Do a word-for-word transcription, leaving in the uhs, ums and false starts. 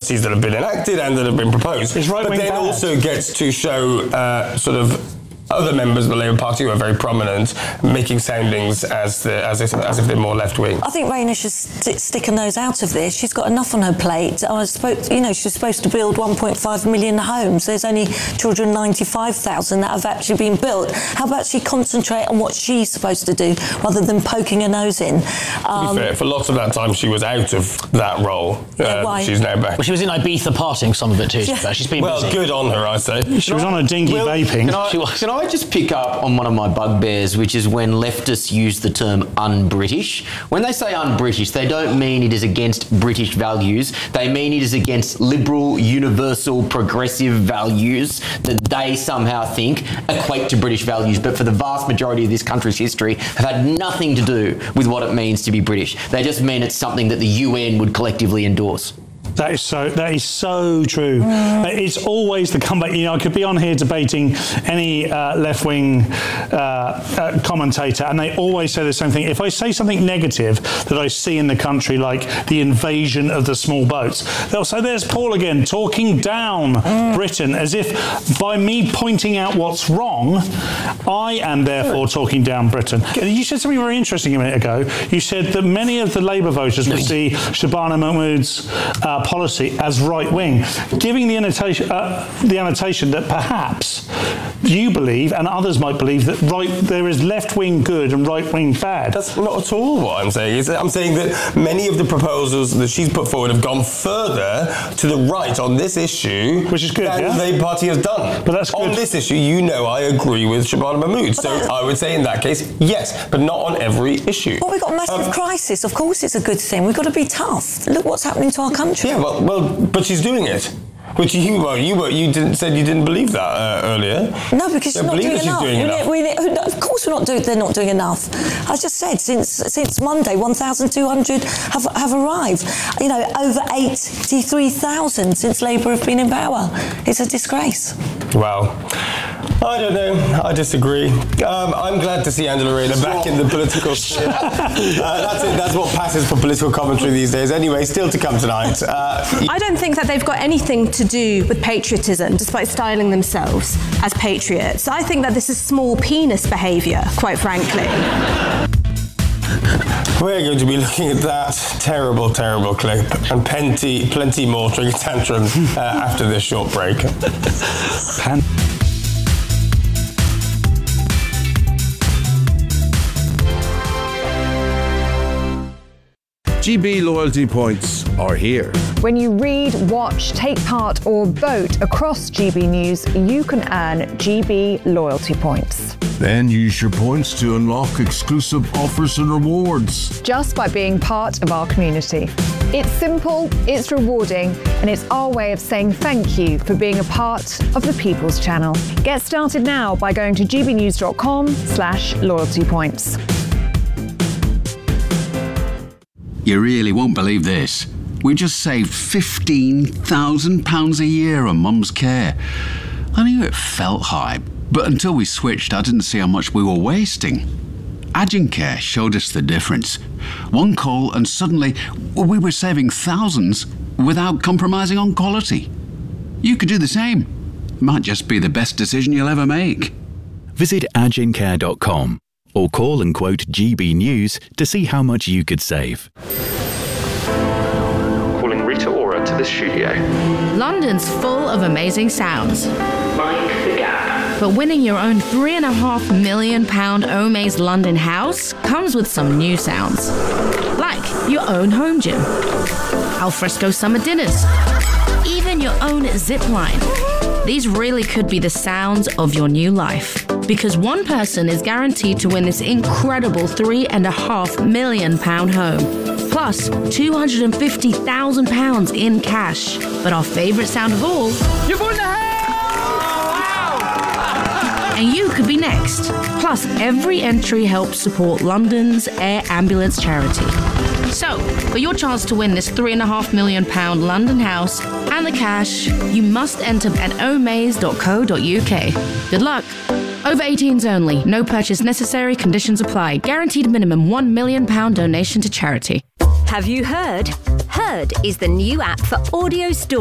policies that have been enacted and that have been proposed. It's right but then bad. also gets to show uh, sort of other members of the Labour Party who are very prominent making soundings as the, as if, as if they're more left-wing. I think Rayner should st- stick her nose out of this. She's got enough on her plate. I was supposed, you know, she's supposed to build one point five million homes. There's only two hundred ninety-five thousand that have actually been built. How about she concentrate on what she's supposed to do rather than poking her nose in? Um, to be fair, for lots of that time she was out of that role. Yeah, uh, why? She's now back. Well, she was in Ibiza partying some of it too. Yeah. She's been Well, busy. good on her, I say. She was on a dinghy Well, vaping. Can I, She was. can I just pick up on one of my bugbears, which is when leftists use the term un-British? When they say un-British, they don't mean it is against British values. They mean it is against liberal, universal, progressive values that they somehow think equate to British values, but for the vast majority of this country's history have had nothing to do with what it means to be British. They just mean it's something that the U N would collectively endorse. That is so. That is so true. It's always the comeback. You know, I could be on here debating any uh, left-wing uh, uh, commentator, and they always say the same thing. If I say something negative that I see in the country, like the invasion of the small boats, they'll say, "There's Paul again talking down mm. Britain," as if by me pointing out what's wrong, I am therefore talking down Britain. You said something very interesting a minute ago. You said that many of the Labour voters would see Shabana Mahmood's uh, policy as right-wing, giving the annotation, uh, the annotation that perhaps you believe and others might believe that right there is left-wing good and right-wing bad. That's not at all what I'm saying. It's, I'm saying that many of the proposals that she's put forward have gone further to the right on this issue, which is good, than yeah? the Labour Party has done. But that's on good. this issue, you know, I agree with Shabana Mahmood. So I would say in that case, yes, but not on every issue. Well, we've got a massive Um, crisis. Of course, it's a good thing. We've got to be tough. Look what's happening to our country. Yeah, well, well, but she's doing it. Which you, well, you were, you didn't said you didn't believe that uh, earlier. No, because she's Don't not believe doing that she's enough. doing We enough. need- we need- of course, we're not doing. They're not doing enough. I just said since since Monday, one thousand two hundred have have arrived. You know, over eighty-three thousand since Labour have been in power. It's a disgrace. Well, I don't know. I disagree. Um, I'm glad to see Angela Rayner back in the political sphere. uh, that's it. That's what passes for political commentary these days. Anyway, still to come tonight. Uh, I don't think that they've got anything to do with patriotism, despite styling themselves as patriots. I think that this is small penis behaviour, quite frankly. We're going to be looking at that terrible, terrible clip and plenty, plenty more trigger tantrum uh, after this short break. Pan- G B loyalty points are here. When you read, watch, take part or vote across G B News, you can earn G B loyalty points. Then use your points to unlock exclusive offers and rewards. Just by being part of our community. It's simple, it's rewarding, and it's our way of saying thank you for being a part of the People's Channel. Get started now by going to gbnews.com slash loyalty points. You really won't believe this. We just saved fifteen thousand pounds a year on Mum's care. I knew it felt high, but until we switched, I didn't see how much we were wasting. Agencare showed us the difference. One call and suddenly we were saving thousands without compromising on quality. You could do the same. Might just be the best decision you'll ever make. Visit agencare dot com or call and quote G B News to see how much you could save. Calling Rita Ora to the studio. London's full of amazing sounds. Mind the gap. But winning your own three and a half million pound Omaze London house comes with some new sounds. Like your own home gym, alfresco summer dinners, even your own zip line. These really could be the sounds of your new life. Because one person is guaranteed to win this incredible three and a half million pound home. Plus two hundred fifty thousand pounds in cash. But our favourite sound of all, You've won the house! and you could be next. Plus, every entry helps support London's Air Ambulance charity. So, for your chance to win this three and a half million pound London house and the cash, you must enter at omaze dot co dot uk. Good luck. Over eighteens only. No purchase necessary. Conditions apply. Guaranteed minimum one million pound donation to charity. Have you heard? Heard is the new app for audio stories.